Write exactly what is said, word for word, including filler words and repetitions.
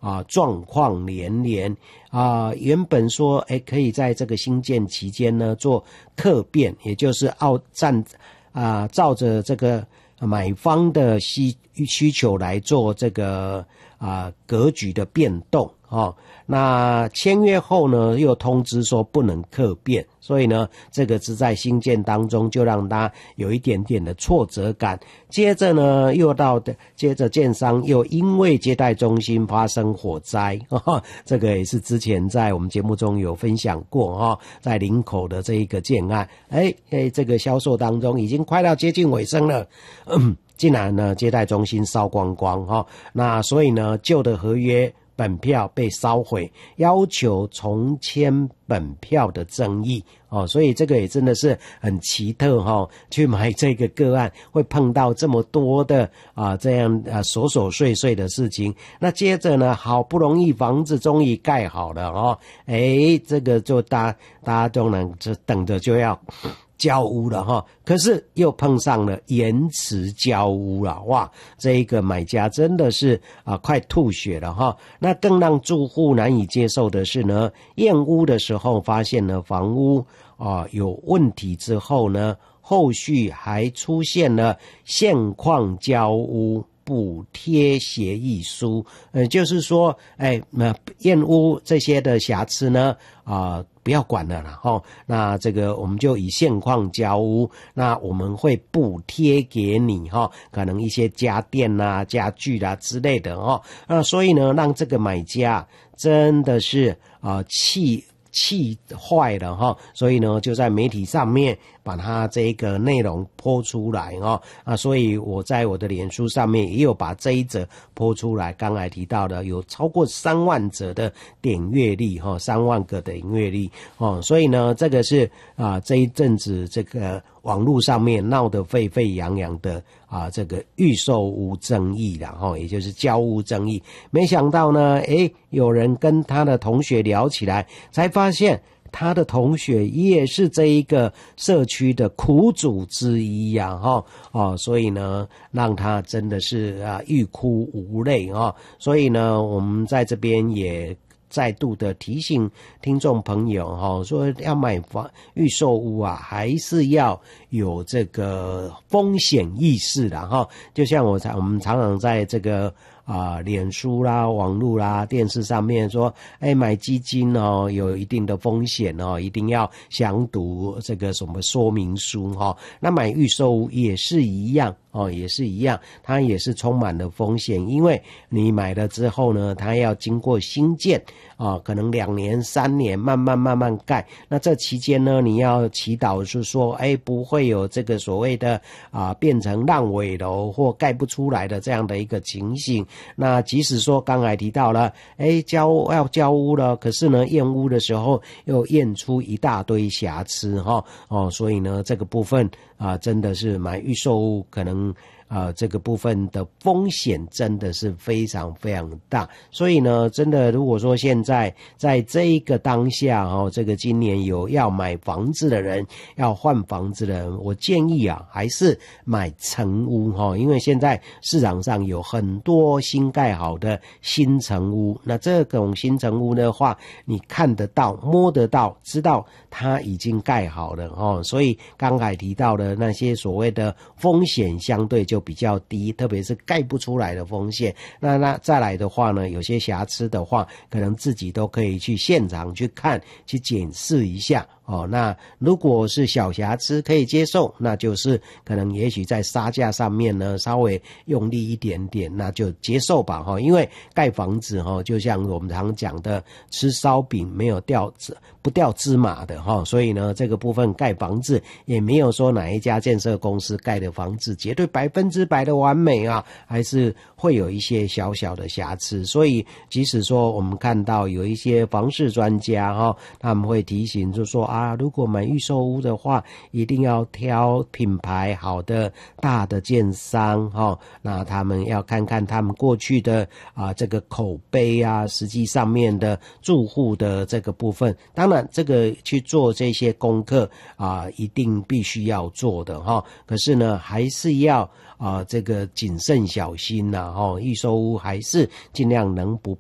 啊状况连连啊。原本说哎可以在这个新建期间呢做客变，也就是按站啊照着这个买方的需需求来做这个啊格局的变动哦。那签约后呢，又通知说不能客变，所以呢，这个是在新建当中就让他有一点点的挫折感。接着呢，又到的，接着建商又因为接待中心发生火灾，哦、这个也是之前在我们节目中有分享过哈、哦，在林口的这一个建案，哎哎，这个销售当中已经快要接近尾声了。嗯竟然呢，接待中心烧光光哈、哦，那所以呢，旧的合约本票被烧毁，要求重签本票的争议哦，所以这个也真的是很奇特哈、哦，去买这个个案会碰到这么多的啊这样啊琐琐碎碎的事情。那接着呢，好不容易房子终于盖好了哦，哎，这个就大大家都能就等着就要交屋了哈，可是又碰上了延迟交屋了，哇！这一个买家真的是啊快吐血了哈。那更让住户难以接受的是呢，验屋的时候发现了房屋啊有问题之后呢，后续还出现了现况交屋补贴协议书，呃，就是说，哎，那验屋这些的瑕疵呢，啊、呃，不要管了啦，哈。那这个我们就以现况交屋，那我们会补贴给你哈，可能一些家电啦、家具啦之类的哈。那所以呢，让这个买家真的是啊气。气坏了哈，所以呢就在媒体上面把它这个内容播出来哈啊，所以我在我的脸书上面也有把这一则播出来。刚才提到的有超过三万则的点阅率哈，三万个点阅率哦，所以呢这个是啊这一阵子这个网络上面闹得沸沸扬扬的啊这个预售屋争议啦哈，也就是交屋争议。没想到呢，诶有人跟他的同学聊起来，才发现他的同学也是这一个社区的苦主之一呀、啊，哈哦，所以呢，让他真的是啊欲哭无泪啊、哦。所以呢，我们在这边也再度的提醒听众朋友哈、哦，说要买房预售屋啊，还是要有这个风险意识的哈。就像我我们常常在这个。啊，脸书啦、网络啦、电视上面说，哎，买基金哦，有一定的风险哦，一定要详读这个什么说明书哈、哦。那买预售屋也是一样哦，也是一样，它也是充满了风险，因为你买了之后呢，它要经过新建啊、哦，可能两年、三年，慢慢慢慢盖。那这期间呢，你要祈祷是说，哎，不会有这个所谓的啊变成烂尾楼或盖不出来的这样的一个情形。那即使说刚才提到了，哎，交要交屋了，可是呢，验屋的时候又验出一大堆瑕疵哈哦，所以呢，这个部分啊，真的是买预售屋可能。呃，这个部分的风险真的是非常非常大，所以呢，真的如果说现在在这一个当下哦，这个今年有要买房子的人，要换房子的人，我建议啊，还是买成屋哈、哦，因为现在市场上有很多新盖好的新成屋，那这种新成屋的话，你看得到、摸得到，知道它已经盖好了哦，所以刚才提到的那些所谓的风险相对就比较低，特别是盖不出来的风险。那那再来的话呢，有些瑕疵的话，可能自己都可以去现场去看，去检视一下。哦，那如果是小瑕疵可以接受，那就是可能也许在杀价上面呢稍微用力一点点，那就接受吧哈。因为盖房子哈，就像我们常讲的，吃烧饼没有掉不掉芝麻的哈，所以呢这个部分盖房子也没有说哪一家建设公司盖的房子绝对百分之百的完美啊，还是会有一些小小的瑕疵。所以即使说我们看到有一些房市专家哈，他们会提醒就说啊，如果买预售屋的话，一定要挑品牌好的大的建商哈。那他们要看看他们过去的啊这个口碑啊，实际上面的住户的这个部分，当然这个去做这些功课啊，一定必须要做的哈。可是呢，还是要啊这个谨慎小心呐哈。预售屋还是尽量能不